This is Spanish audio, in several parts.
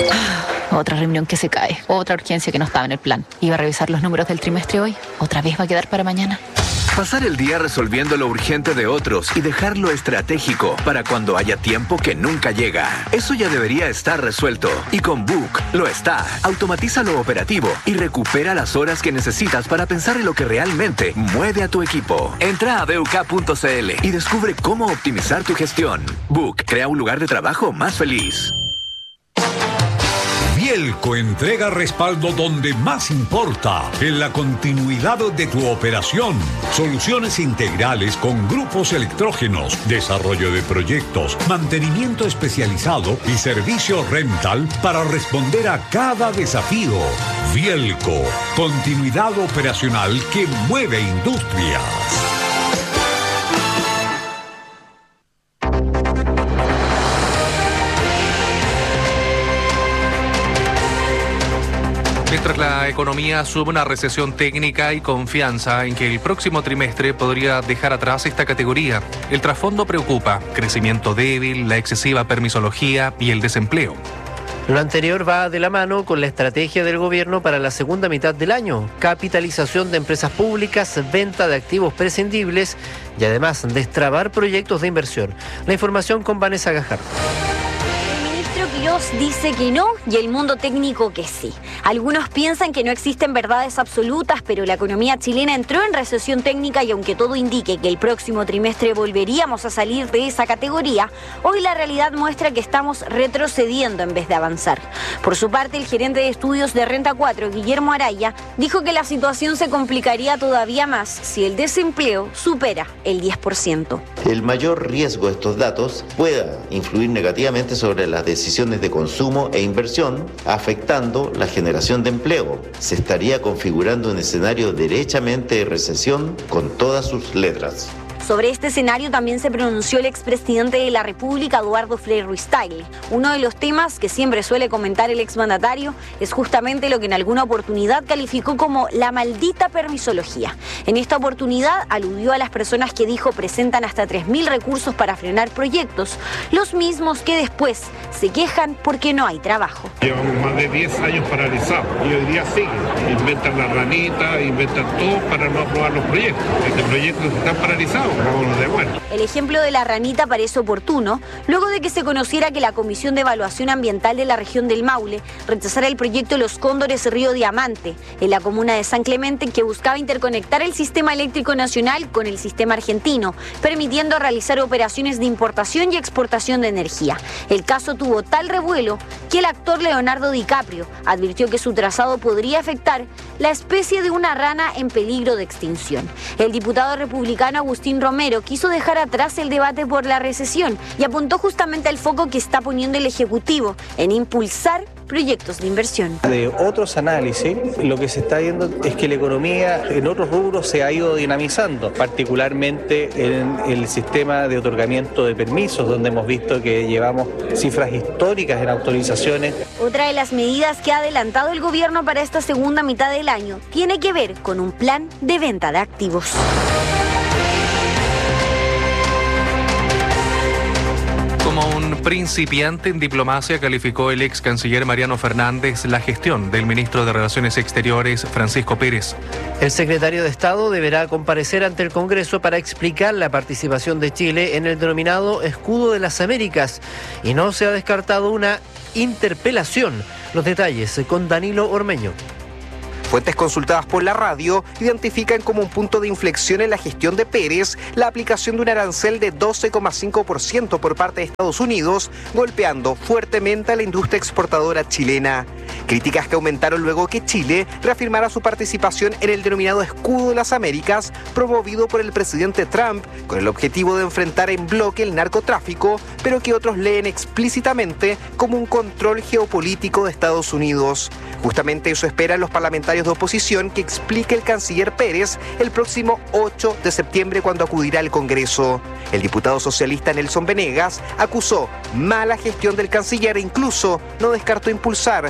Otra reunión que se cae, otra urgencia que no estaba en el plan. Iba a revisar los números del trimestre hoy, otra vez va a quedar para mañana. Pasar el día resolviendo lo urgente de otros y dejarlo estratégico para cuando haya tiempo que nunca llega. Eso ya debería estar resuelto. Y con Book lo está. Automatiza lo operativo y recupera las horas que necesitas para pensar en lo que realmente mueve a tu equipo. Entra a BUK.cl y descubre cómo optimizar tu gestión. Book crea un lugar de trabajo más feliz. Bielco entrega respaldo donde más importa, en la continuidad de tu operación. Soluciones integrales con grupos electrógenos, desarrollo de proyectos, mantenimiento especializado y servicio rental para responder a cada desafío. Bielco, continuidad operacional que mueve industrias. Mientras la economía sube una recesión técnica y confianza en que el próximo trimestre podría dejar atrás esta categoría, el trasfondo preocupa: crecimiento débil, la excesiva permisología y el desempleo. Lo anterior va de la mano con la estrategia del gobierno para la segunda mitad del año: capitalización de empresas públicas, venta de activos prescindibles y además destrabar proyectos de inversión. La información con Vanessa Gajardo. Quirós dice que no y el mundo técnico que sí. Algunos piensan que no existen verdades absolutas, pero la economía chilena entró en recesión técnica y aunque todo indique que el próximo trimestre volveríamos a salir de esa categoría, hoy la realidad muestra que estamos retrocediendo en vez de avanzar. Por su parte, el gerente de estudios de Renta 4, Guillermo Araya, dijo que la situación se complicaría todavía más si el desempleo supera el 10%. El mayor riesgo de estos datos pueda influir negativamente sobre las decisiones de consumo e inversión, afectando la generación de empleo. Se estaría configurando un escenario derechamente de recesión con todas sus letras. Sobre este escenario también se pronunció el expresidente de la República, Eduardo Frei Ruiz-Tagle. Uno de los temas que siempre suele comentar el exmandatario es justamente lo que en alguna oportunidad calificó como la maldita permisología. En esta oportunidad aludió a las personas que dijo presentan hasta 3.000 recursos para frenar proyectos, los mismos que después se quejan porque no hay trabajo. Llevamos más de 10 años paralizados y hoy día siguen. Inventan la ranita, inventan todo para no aprobar los proyectos. Estos proyectos están paralizados. El ejemplo de la ranita parece oportuno, luego de que se conociera que la Comisión de Evaluación Ambiental de la región del Maule rechazara el proyecto Los Cóndores Río Diamante, en la comuna de San Clemente, que buscaba interconectar el sistema eléctrico nacional con el sistema argentino, permitiendo realizar operaciones de importación y exportación de energía. El caso tuvo tal revuelo que el actor Leonardo DiCaprio advirtió que su trazado podría afectar la especie de una rana en peligro de extinción. El diputado republicano Agustín Romero quiso dejar atrás el debate por la recesión y apuntó justamente al foco que está poniendo el Ejecutivo en impulsar proyectos de inversión. De otros análisis, lo que se está viendo es que la economía en otros rubros se ha ido dinamizando, particularmente en el sistema de otorgamiento de permisos, donde hemos visto que llevamos cifras históricas en autorizaciones. Otra de las medidas que ha adelantado el gobierno para esta segunda mitad del año tiene que ver con un plan de venta de activos. Como un principiante en diplomacia, calificó el ex canciller Mariano Fernández la gestión del ministro de Relaciones Exteriores, Francisco Pérez. El secretario de Estado deberá comparecer ante el Congreso para explicar la participación de Chile en el denominado Escudo de las Américas y no se ha descartado una interpelación. Los detalles con Danilo Ormeño. Fuentes consultadas por la radio identifican como un punto de inflexión en la gestión de Pérez la aplicación de un arancel de 12,5% por parte de Estados Unidos, golpeando fuertemente a la industria exportadora chilena. Críticas que aumentaron luego que Chile reafirmara su participación en el denominado Escudo de las Américas, promovido por el presidente Trump, con el objetivo de enfrentar en bloque el narcotráfico, pero que otros leen explícitamente como un control geopolítico de Estados Unidos. Justamente eso esperan los parlamentarios de oposición que explique el canciller Pérez el próximo 8 de septiembre cuando acudirá al Congreso. El diputado socialista Nelson Venegas acusó mala gestión del canciller e incluso no descartó impulsar una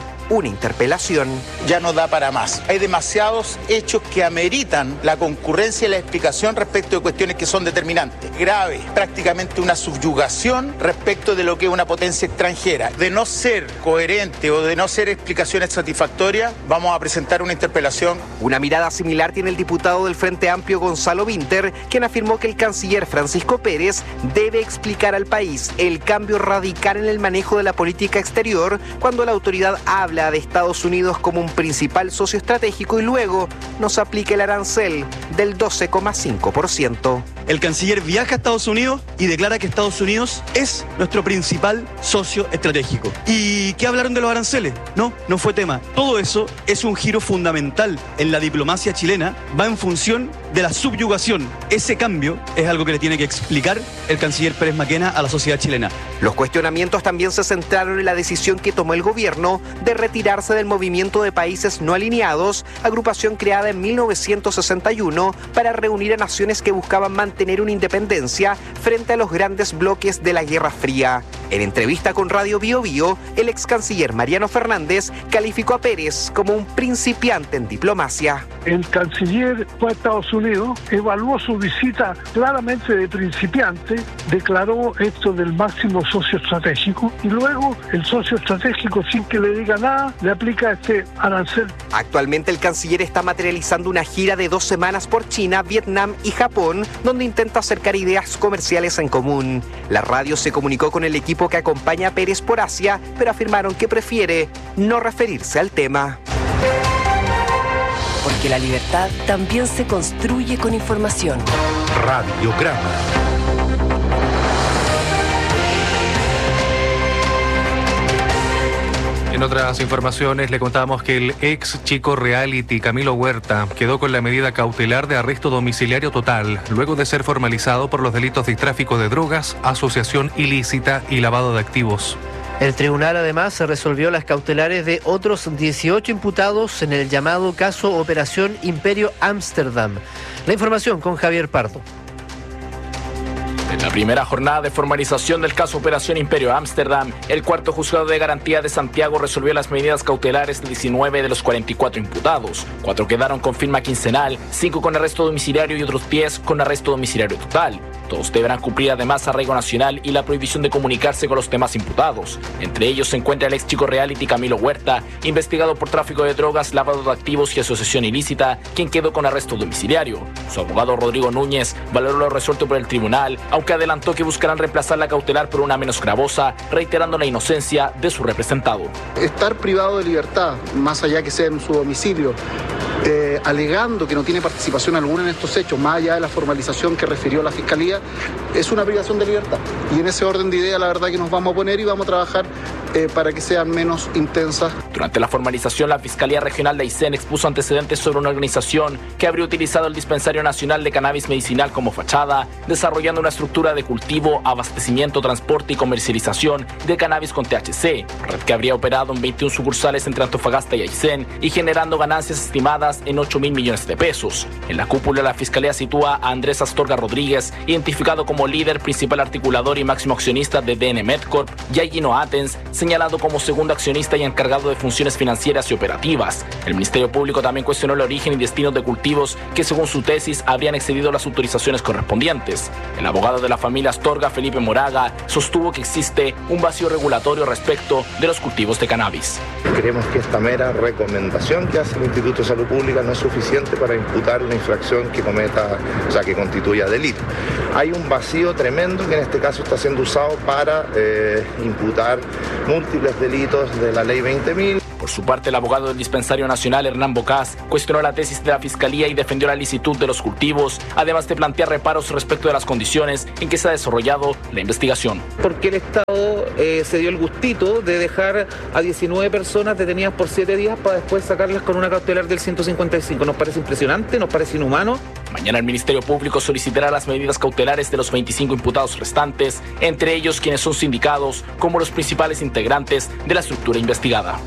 una interpelación. Ya no da para más. Hay demasiados hechos que ameritan la concurrencia y la explicación respecto de cuestiones que son determinantes. Grave, prácticamente una subyugación respecto de lo que es una potencia extranjera. De no ser coherente o de no ser explicaciones satisfactorias, vamos a presentar una interpelación. Una mirada similar tiene el diputado del Frente Amplio Gonzalo Winter, quien afirmó que el canciller Francisco Pérez debe explicar al país el cambio radical en el manejo de la política exterior cuando la autoridad habla de Estados Unidos como un principal socio estratégico y luego nos aplica el arancel del 12,5%. El canciller viaja a Estados Unidos y declara que Estados Unidos es nuestro principal socio estratégico. ¿Y qué hablaron de los aranceles? No fue tema. Todo eso es un giro fundamental en la diplomacia chilena, va en función de la subyugación. Ese cambio es algo que le tiene que explicar el canciller Pérez Maquena a la sociedad chilena. Los cuestionamientos también se centraron en la decisión que tomó el gobierno de retirarse del Movimiento de Países No Alineados, agrupación creada en 1961 para reunir a naciones que buscaban mantener una independencia frente a los grandes bloques de la Guerra Fría. En entrevista con Radio Bio Bio, el ex canciller Mariano Fernández calificó a Pérez como un principiante en diplomacia. El canciller fue a Estados Unidos, evaluó su visita claramente de principiante, declaró esto del máximo socio estratégico y luego el socio estratégico, sin que le diga nada, le aplica este arancel. Actualmente el canciller está materializando una gira de 2 semanas por China, Vietnam y Japón, donde intenta acercar ideas comerciales en común. La radio se comunicó con el equipo que acompaña a Pérez por Asia, pero afirmaron que prefiere no referirse al tema. Porque la libertad también se construye con información. Radiograma. En otras informaciones le contamos que el ex chico reality Camilo Huerta quedó con la medida cautelar de arresto domiciliario total, luego de ser formalizado por los delitos de tráfico de drogas, asociación ilícita y lavado de activos. El tribunal además se resolvió las cautelares de otros 18 imputados en el llamado caso Operación Imperio Ámsterdam. La información con Javier Pardo. En la primera jornada de formalización del caso Operación Imperio Ámsterdam, el cuarto juzgado de garantía de Santiago resolvió las medidas cautelares de 19 de los 44 imputados. 4 quedaron con firma quincenal, 5 con arresto domiciliario y otros 10 con arresto domiciliario total. Todos deberán cumplir además arraigo nacional y la prohibición de comunicarse con los demás imputados. Entre ellos se encuentra el ex chico reality Camilo Huerta, investigado por tráfico de drogas, lavado de activos y asociación ilícita, quien quedó con arresto domiciliario. Su abogado Rodrigo Núñez valoró lo resuelto por el tribunal, aunque adelantó que buscarán reemplazar la cautelar por una menos gravosa, reiterando la inocencia de su representado. Estar privado de libertad, más allá que sea en su domicilio, alegando que no tiene participación alguna en estos hechos, más allá de la formalización que refirió la Fiscalía, es una privación de libertad. Y en ese orden de idea, la verdad que nos vamos a poner y vamos a trabajar para que sean menos intensas. Durante la formalización, la Fiscalía Regional de Aysén expuso antecedentes sobre una organización que habría utilizado el Dispensario Nacional de Cannabis Medicinal como fachada, desarrollando una estructura de cultivo, abastecimiento, transporte y comercialización de cannabis con THC, red que habría operado en 21 sucursales entre Antofagasta y Aysén y generando ganancias estimadas en 8.000 millones de pesos. En la cúpula, la Fiscalía sitúa a Andrés Astorga Rodríguez, identificado como líder, principal articulador y máximo accionista de DN Medcorp, y a Gino Atens, señalado como segundo accionista y encargado de funciones financieras y operativas. El Ministerio Público también cuestionó el origen y destinos de cultivos que, según su tesis, habrían excedido las autorizaciones correspondientes. El abogado de la familia Astorga, Felipe Moraga, sostuvo que existe un vacío regulatorio respecto de los cultivos de cannabis. Creemos que esta mera recomendación que hace el Instituto de Salud Pública no es suficiente para imputar una infracción que cometa, o sea, que constituya delito. Hay un vacío tremendo que en este caso está siendo usado para imputar múltiples delitos de la ley 20.000. Por su parte, el abogado del Dispensario Nacional, Hernán Bocás, cuestionó la tesis de la Fiscalía y defendió la licitud de los cultivos, además de plantear reparos respecto de las condiciones en que se ha desarrollado la investigación. Porque el Estado se dio el gustito de dejar a 19 personas detenidas por 7 días para después sacarlas con una cautelar del 155. Nos parece impresionante, nos parece inhumano. Mañana el Ministerio Público solicitará las medidas cautelares de los 25 imputados restantes, entre ellos quienes son sindicados como los principales integrantes de la estructura investigada.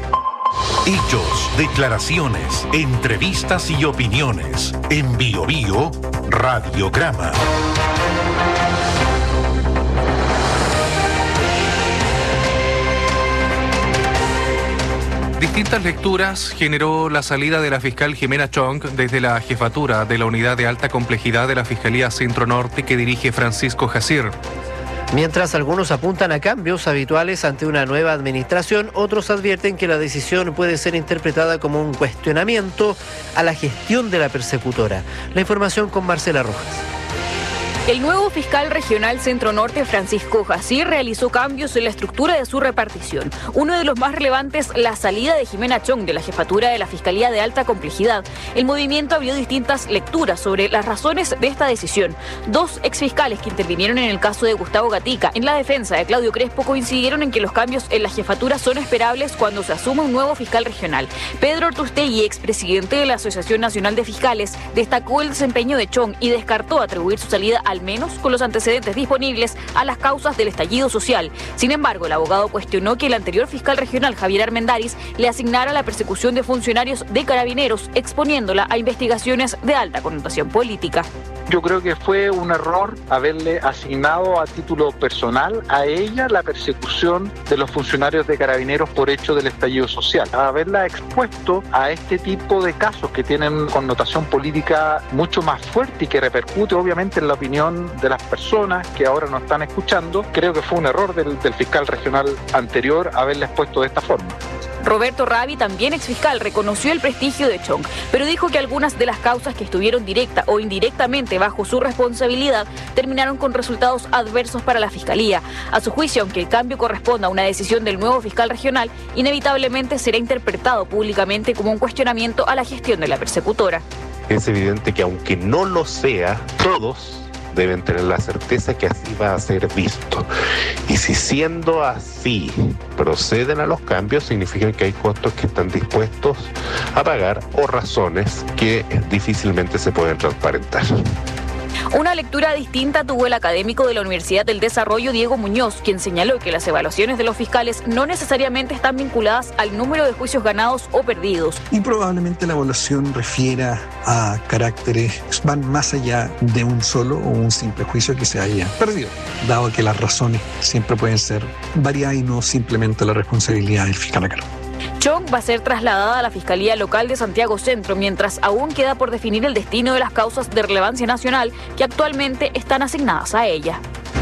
Hechos, declaraciones, entrevistas y opiniones. En Bio Bio, Radiograma. Distintas lecturas generó la salida de la fiscal Jimena Chong desde la jefatura de la unidad de alta complejidad de la Fiscalía Centro Norte que dirige Francisco Jacir. Mientras algunos apuntan a cambios habituales ante una nueva administración, otros advierten que la decisión puede ser interpretada como un cuestionamiento a la gestión de la persecutora. La información con Marcela Rojas. El nuevo fiscal regional Centro Norte, Francisco Jacir, realizó cambios en la estructura de su repartición. Uno de los más relevantes, la salida de Jimena Chong de la jefatura de la Fiscalía de Alta Complejidad. El movimiento abrió distintas lecturas sobre las razones de esta decisión. Dos exfiscales que intervinieron en el caso de Gustavo Gatica en la defensa de Claudio Crespo coincidieron en que los cambios en la jefatura son esperables cuando se asume un nuevo fiscal regional. Pedro Ortustegui, expresidente de la Asociación Nacional de Fiscales, destacó el desempeño de Chong y descartó atribuir su salida al menos con los antecedentes disponibles a las causas del estallido social. Sin embargo, el abogado cuestionó que el anterior fiscal regional, Javier Armendáriz, le asignara la persecución de funcionarios de Carabineros, exponiéndola a investigaciones de alta connotación política. Yo creo que fue un error haberle asignado a título personal a ella la persecución de los funcionarios de Carabineros por hecho del estallido social. Haberla expuesto a este tipo de casos que tienen connotación política mucho más fuerte y que repercute obviamente en la opinión de las personas que ahora nos están escuchando, creo que fue un error del fiscal regional anterior haberla expuesto de esta forma. Roberto Rabi, también exfiscal, reconoció el prestigio de Chong, pero dijo que algunas de las causas que estuvieron directa o indirectamente bajo su responsabilidad terminaron con resultados adversos para la Fiscalía. A su juicio, aunque el cambio corresponda a una decisión del nuevo fiscal regional, inevitablemente será interpretado públicamente como un cuestionamiento a la gestión de la persecutora. Es evidente que aunque no lo sea, todos deben tener la certeza que así va a ser visto. Y si siendo así proceden a los cambios, significa que hay costos que están dispuestos a pagar o razones que difícilmente se pueden transparentar. Una lectura distinta tuvo el académico de la Universidad del Desarrollo, Diego Muñoz, quien señaló que las evaluaciones de los fiscales no necesariamente están vinculadas al número de juicios ganados o perdidos. Y probablemente la evaluación refiera a caracteres que van más allá de un solo o un simple juicio que se haya perdido, dado que las razones siempre pueden ser variadas y no simplemente la responsabilidad del fiscal a cargo. Chong va a ser trasladada a la Fiscalía Local de Santiago Centro, mientras aún queda por definir el destino de las causas de relevancia nacional que actualmente están asignadas a ella.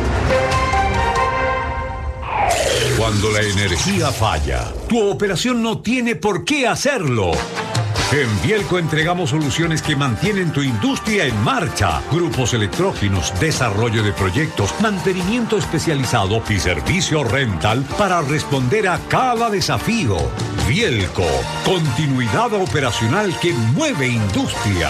Cuando la energía falla, tu operación no tiene por qué hacerlo. En Bielco entregamos soluciones que mantienen tu industria en marcha. Grupos electrógenos, desarrollo de proyectos, mantenimiento especializado y servicio rental para responder a cada desafío. Bielco, continuidad operacional que mueve industria.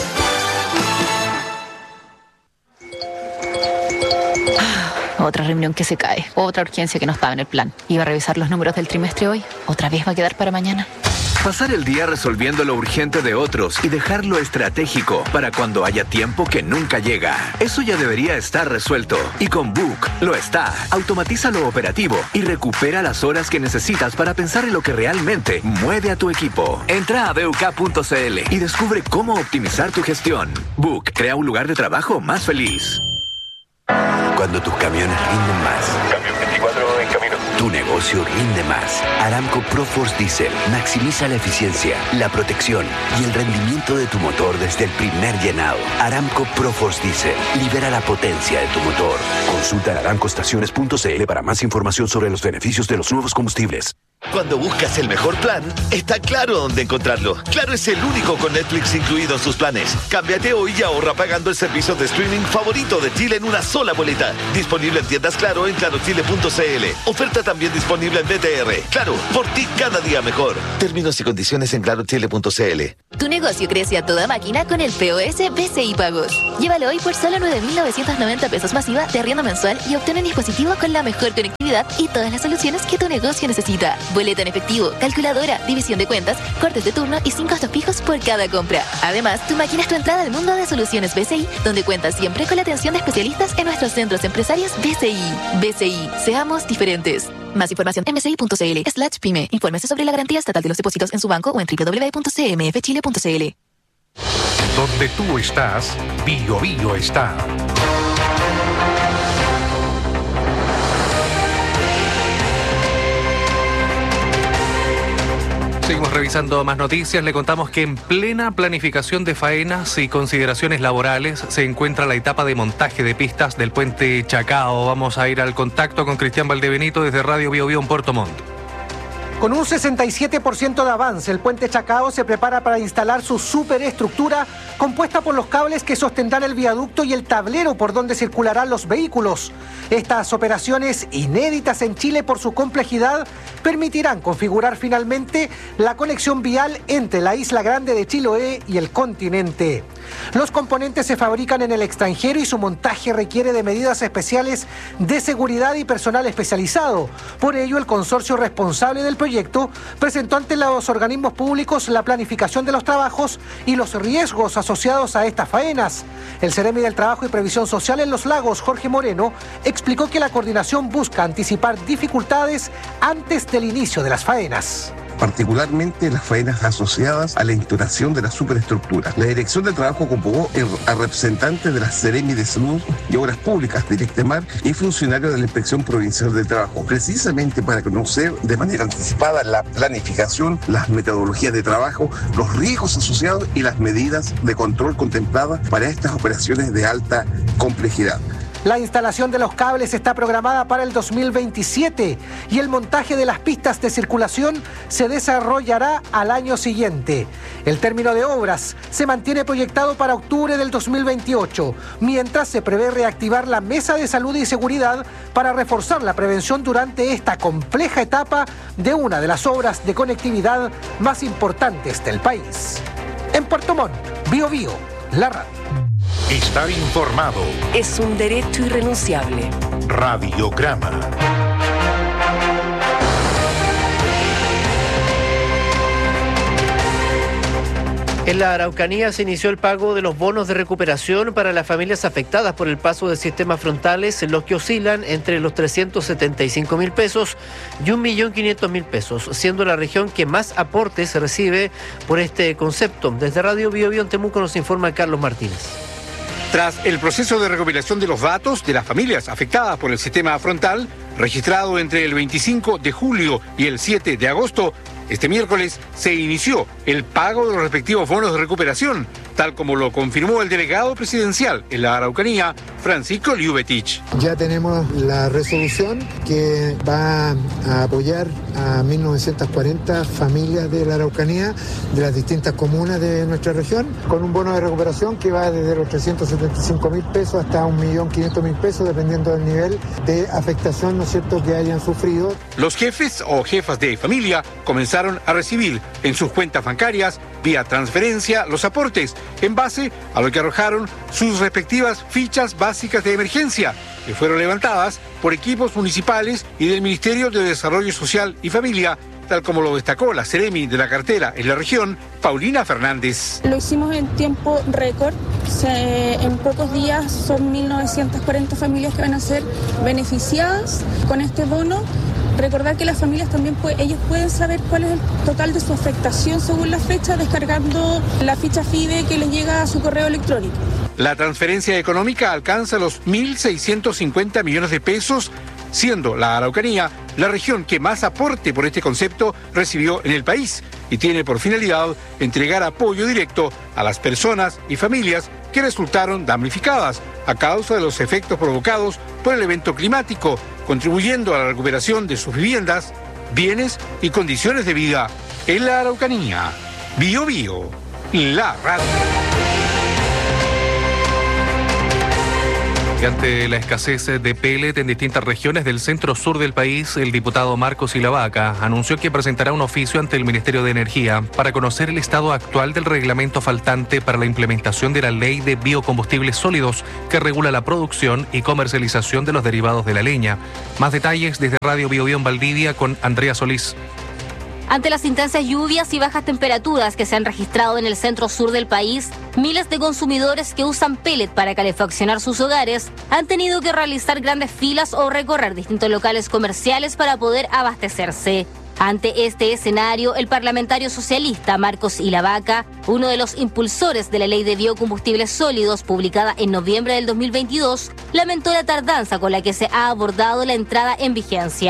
Otra reunión que se cae, otra urgencia que no estaba en el plan. Iba a revisar los números del trimestre hoy, otra vez va a quedar para mañana. Pasar el día resolviendo lo urgente de otros y dejar lo estratégico para cuando haya tiempo que nunca llega. Eso ya debería estar resuelto. Y con Book lo está. Automatiza lo operativo y recupera las horas que necesitas para pensar en lo que realmente mueve a tu equipo. Entra a BUK.cl y descubre cómo optimizar tu gestión. Book crea un lugar de trabajo más feliz. Cuando tus camiones rinden más. Camión 24 en camino. Tu negocio rinde más. Aramco ProForce Diesel maximiza la eficiencia, la protección y el rendimiento de tu motor desde el primer llenado. Aramco ProForce Diesel libera la potencia de tu motor. Consulta aramcoestaciones.cl para más información sobre los beneficios de los nuevos combustibles. Cuando buscas el mejor plan, está claro dónde encontrarlo. Claro es el único con Netflix incluido en sus planes. Cámbiate hoy y ahorra pagando el servicio de streaming favorito de Chile en una sola boleta. Disponible en tiendas Claro en clarochile.cl. Oferta también disponible en BTR. Claro, por ti cada día mejor. Términos y condiciones en clarochile.cl. Tu negocio crece a toda máquina con el POS BCI Pagos. Llévalo hoy por solo 9.990 pesos masiva de arriendo mensual y obtén un dispositivo con la mejor conectividad y todas las soluciones que tu negocio necesita. Boleta en efectivo, calculadora, división de cuentas, cortes de turno y 5 costos fijos por cada compra. Además, tu máquina es tu entrada al mundo de soluciones BCI, donde cuentas siempre con la atención de especialistas en nuestros centros empresarios BCI. BCI, seamos diferentes. Más información en bci.cl/pyme. Infórmese sobre la garantía estatal de los depósitos en su banco o en www.cmfchile.cl. Donde tú estás, Bio Bio está. Seguimos revisando más noticias. Le contamos que en plena planificación de faenas y consideraciones laborales se encuentra la etapa de montaje de pistas del puente Chacao. Vamos a ir al contacto con Cristian Valdebenito desde Radio Bio Bio en Puerto Montt. Con un 67% de avance, el puente Chacao se prepara para instalar su superestructura compuesta por los cables que sostendrán el viaducto y el tablero por donde circularán los vehículos. Estas operaciones, inéditas en Chile por su complejidad, permitirán configurar finalmente la conexión vial entre la isla grande de Chiloé y el continente. Los componentes se fabrican en el extranjero y su montaje requiere de medidas especiales de seguridad y personal especializado. Por ello, el consorcio responsable del proyecto presentó ante los organismos públicos la planificación de los trabajos y los riesgos asociados a estas faenas. El Ceremi del Trabajo y Previsión Social en Los Lagos, Jorge Moreno, explicó que la coordinación busca anticipar dificultades antes del inicio de las faenas. Particularmente las faenas asociadas a la instalación de la superestructura. La Dirección del Trabajo convocó a representantes de la Ceremi de Salud y Obras Públicas, Directemar, y funcionarios de la Inspección Provincial de Trabajo, precisamente para conocer de manera anticipada la planificación, las metodologías de trabajo, los riesgos asociados y las medidas de control contempladas para estas operaciones de alta complejidad. La instalación de los cables está programada para el 2027 y el montaje de las pistas de circulación se desarrollará al año siguiente. El término de obras se mantiene proyectado para octubre del 2028, mientras se prevé reactivar la Mesa de Salud y Seguridad para reforzar la prevención durante esta compleja etapa de una de las obras de conectividad más importantes del país. En Puerto Montt, Bio Bio, la radio. Estar informado es un derecho irrenunciable. Radiograma. En la Araucanía se inició el pago de los bonos de recuperación para las familias afectadas por el paso de sistemas frontales, en los que oscilan entre los 375.000 pesos y 1.500.000 pesos, siendo la región que más aportes recibe por este concepto. Desde Radio Bio Bio en Temuco nos informa Carlos Martínez. Tras el proceso de recopilación de los datos de las familias afectadas por el sistema frontal, registrado entre el 25 de julio y el 7 de agosto, este miércoles se inició el pago de los respectivos bonos de recuperación, tal como lo confirmó el delegado presidencial en la Araucanía, Francisco Liubetich. Ya tenemos la resolución que va a apoyar a 1.940 familias de la Araucanía, de las distintas comunas de nuestra región, con un bono de recuperación que va desde los 375.000 pesos hasta 1.500.000 pesos, dependiendo del nivel de afectación, ¿no es cierto?, que hayan sufrido. Los jefes o jefas de familia comenzaron a recibir en sus cuentas bancarias, vía transferencia, los aportes, en base a lo que arrojaron sus respectivas fichas básicas de emergencia, que fueron levantadas por equipos municipales y del Ministerio de Desarrollo Social y Familia, tal como lo destacó la Ceremi de la cartera en la región, Paulina Fernández. Lo hicimos en tiempo récord. En pocos días son 1.940 familias que van a ser beneficiadas con este bono. Recordar que las familias también ellos pueden saber cuál es el total de su afectación según la fecha, descargando la ficha FIDE que les llega a su correo electrónico. La transferencia económica alcanza los 1.650 millones de pesos, siendo la Araucanía la región que más aporte por este concepto recibió en el país y tiene por finalidad entregar apoyo directo a las personas y familias que resultaron damnificadas a causa de los efectos provocados por el evento climático, contribuyendo a la recuperación de sus viviendas, bienes y condiciones de vida. En la Araucanía, Bio Bio, la radio. Y ante la escasez de pellet en distintas regiones del centro-sur del país, el diputado Marcos Ilavaca anunció que presentará un oficio ante el Ministerio de Energía para conocer el estado actual del reglamento faltante para la implementación de la Ley de Biocombustibles Sólidos, que regula la producción y comercialización de los derivados de la leña. Más detalles desde Radio Bio Bio en Valdivia con Andrea Solís. Ante las intensas lluvias y bajas temperaturas que se han registrado en el centro-sur del país, miles de consumidores que usan pellet para calefaccionar sus hogares han tenido que realizar grandes filas o recorrer distintos locales comerciales para poder abastecerse. Ante este escenario, el parlamentario socialista Marcos Ilavaca, uno de los impulsores de la Ley de Biocombustibles Sólidos publicada en noviembre del 2022, lamentó la tardanza con la que se ha abordado la entrada en vigencia.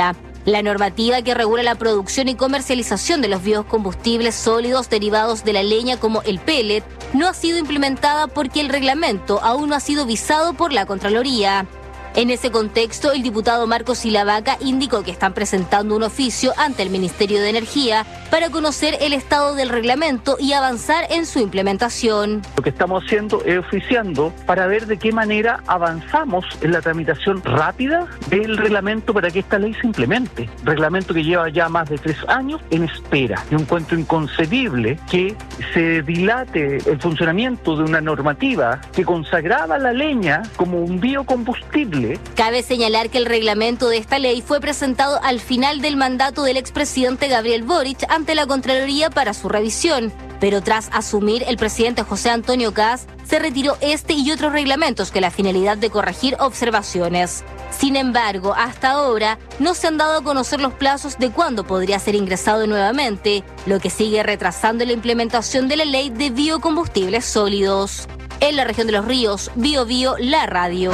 La normativa que regula la producción y comercialización de los biocombustibles sólidos derivados de la leña como el pellet no ha sido implementada porque el reglamento aún no ha sido visado por la Contraloría. En ese contexto, el diputado Marcos Silavaca indicó que están presentando un oficio ante el Ministerio de Energía para conocer el estado del reglamento y avanzar en su implementación. Lo que estamos haciendo es oficiando para ver de qué manera avanzamos en la tramitación rápida del reglamento para que esta ley se implemente. Reglamento que lleva ya más de 3 años en espera. Yo encuentro inconcebible que se dilate el funcionamiento de una normativa que consagraba la leña como un biocombustible. Cabe señalar que el reglamento de esta ley fue presentado al final del mandato del expresidente Gabriel Boric ante la Contraloría para su revisión, pero tras asumir el presidente José Antonio Kast, se retiró este y otros reglamentos con la finalidad de corregir observaciones. Sin embargo, hasta ahora no se han dado a conocer los plazos de cuándo podría ser ingresado nuevamente, lo que sigue retrasando la implementación de la ley de biocombustibles sólidos. En la región de Los Ríos, Biobío, la radio.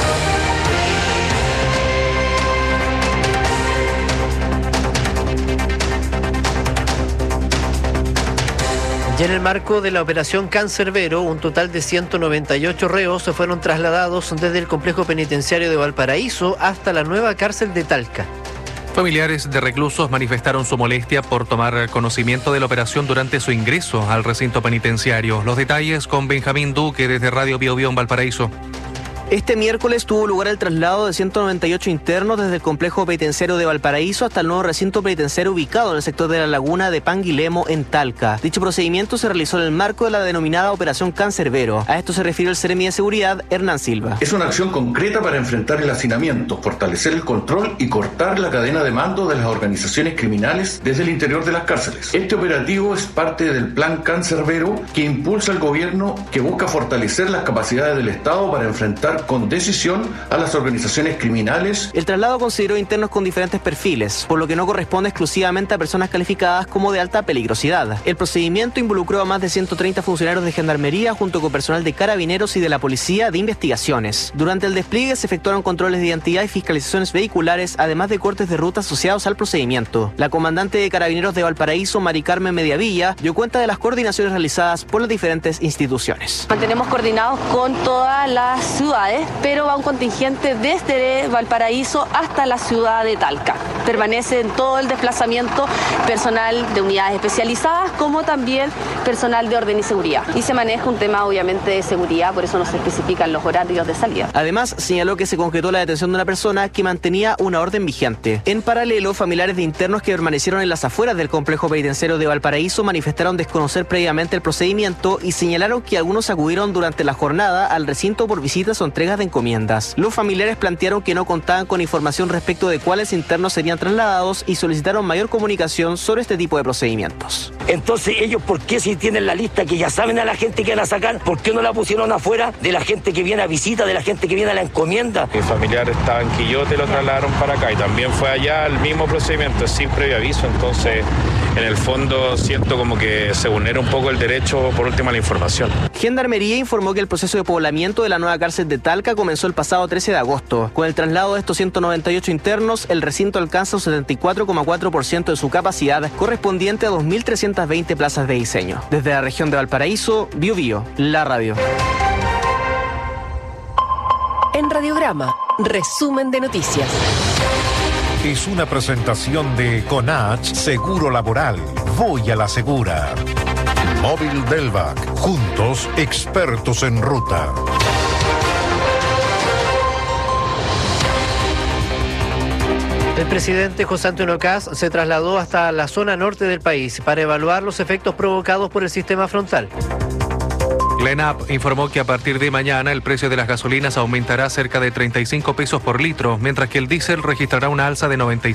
Y en el marco de la operación Cancerbero, un total de 198 reos se fueron trasladados desde el complejo penitenciario de Valparaíso hasta la nueva cárcel de Talca. Familiares de reclusos manifestaron su molestia por tomar conocimiento de la operación durante su ingreso al recinto penitenciario. Los detalles con Benjamín Duque desde Radio Biobío en Valparaíso. Este miércoles tuvo lugar el traslado de 198 internos desde el complejo penitenciario de Valparaíso hasta el nuevo recinto penitenciario ubicado en el sector de la laguna de Panguilemo, en Talca. Dicho procedimiento se realizó en el marco de la denominada Operación Cancerbero. A esto se refirió el Seremi de Seguridad, Hernán Silva. Es una acción concreta para enfrentar el hacinamiento, fortalecer el control y cortar la cadena de mando de las organizaciones criminales desde el interior de las cárceles. Este operativo es parte del Plan Cancerbero que impulsa el gobierno, que busca fortalecer las capacidades del Estado para enfrentar con decisión a las organizaciones criminales. El traslado consideró internos con diferentes perfiles, por lo que no corresponde exclusivamente a personas calificadas como de alta peligrosidad. El procedimiento involucró a más de 130 funcionarios de Gendarmería junto con personal de Carabineros y de la Policía de Investigaciones. Durante el despliegue se efectuaron controles de identidad y fiscalizaciones vehiculares, además de cortes de ruta asociados al procedimiento. La comandante de Carabineros de Valparaíso, Mari Carmen Mediavilla, dio cuenta de las coordinaciones realizadas por las diferentes instituciones. Mantenemos coordinados con todas las ciudades, pero va un contingente desde Valparaíso hasta la ciudad de Talca. Permanece en todo el desplazamiento personal de unidades especializadas, como también personal de orden y seguridad. Y se maneja un tema obviamente de seguridad, por eso no se especifican los horarios de salida. Además, señaló que se concretó la detención de una persona que mantenía una orden vigente. En paralelo, familiares de internos que permanecieron en las afueras del complejo penitenciario de Valparaíso manifestaron desconocer previamente el procedimiento y señalaron que algunos acudieron durante la jornada al recinto por visitas o entregas de encomiendas. Los familiares plantearon que no contaban con información respecto de cuáles internos serían trasladados y solicitaron mayor comunicación sobre este tipo de procedimientos. Entonces, ellos, ¿por qué si tienen la lista que ya saben a la gente que van a sacar, por qué no la pusieron afuera de la gente que viene a visita, de la gente que viene a la encomienda? Mi familiar estaba en Quillote, lo trasladaron para acá y también fue allá el mismo procedimiento, sin previo aviso. Entonces, en el fondo siento como que se vulnera un poco el derecho, por último, a la información. Gendarmería informó que el proceso de poblamiento de la nueva cárcel de Talca comenzó el pasado 13 de agosto. Con el traslado de estos 198 internos, el recinto alcanza un 74,4% de su capacidad, correspondiente a 2.320 plazas de diseño. Desde la región de Valparaíso, Biobío, la radio. En Radiograma, resumen de noticias. Es una presentación de Conach Seguro Laboral. Voy a la segura. Móvil Delvac. Juntos, expertos en ruta. El presidente José Antonio Kast se trasladó hasta la zona norte del país para evaluar los efectos provocados por el sistema frontal. La ENAP informó que a partir de mañana el precio de las gasolinas aumentará cerca de 35 pesos por litro, mientras que el diésel registrará una alza de 95